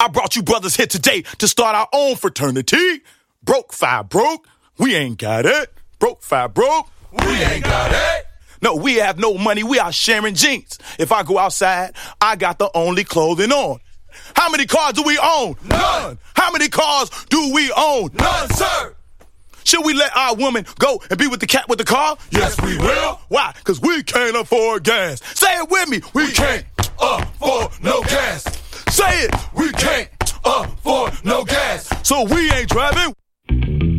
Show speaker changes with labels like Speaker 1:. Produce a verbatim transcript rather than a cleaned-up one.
Speaker 1: I brought you brothers here today to start our own fraternity. Broke five broke, we ain't got it. Broke five broke,
Speaker 2: we ain't got it.
Speaker 1: No, we have no money, we are sharing jeans. If I go outside, I got the only clothing on. How many cars do we own?
Speaker 2: None.
Speaker 1: How many cars do we own?
Speaker 2: None, sir.
Speaker 1: Should we let our woman go and be with the cat with the car?
Speaker 2: Yes, we will.
Speaker 1: Why? Because we can't afford gas. Say it with me.
Speaker 2: We can't afford no gas.
Speaker 1: Say it.
Speaker 2: We can't afford no gas.
Speaker 1: So we ain't driving.